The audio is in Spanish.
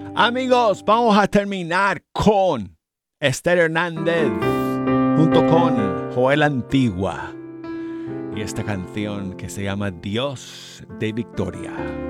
Amigos, vamos a terminar con Esther Hernández junto con Joel Antigua y esta canción que se llama Dios de Victoria.